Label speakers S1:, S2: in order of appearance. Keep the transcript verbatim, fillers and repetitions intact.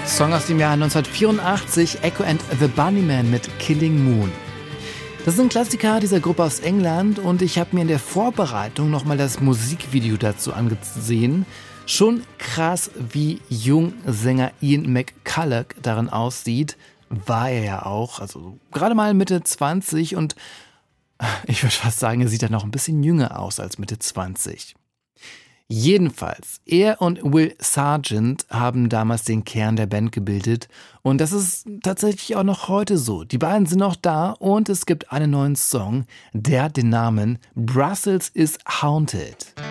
S1: Song aus dem Jahr neunzehnhundertvierundachtzig, Echo and the Bunnymen mit Killing Moon. Das ist ein Klassiker dieser Gruppe aus England und ich habe mir in der Vorbereitung nochmal das Musikvideo dazu angesehen. Schon krass, wie jung Sänger Ian McCulloch darin aussieht, war er ja auch, also gerade mal Mitte zwanzig und ich würde fast sagen, er sieht dann noch ein bisschen jünger aus als Mitte zwanzig. Jedenfalls, er und Will Sargent haben damals den Kern der Band gebildet und das ist tatsächlich auch noch heute so. Die beiden sind noch da und es gibt einen neuen Song, der den Namen Brussels is Haunted.